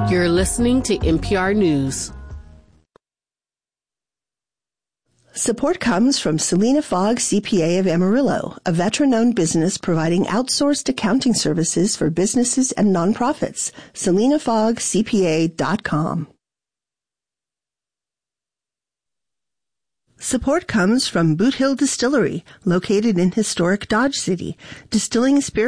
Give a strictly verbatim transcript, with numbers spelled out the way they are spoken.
You're listening to N P R News. Support comes from Selena Fogg, C P A of Amarillo, a veteran-owned business providing outsourced accounting services for businesses and nonprofits. selena fogg c p a dot com. Support comes from Boot Hill Distillery, located in historic Dodge City, distilling spirits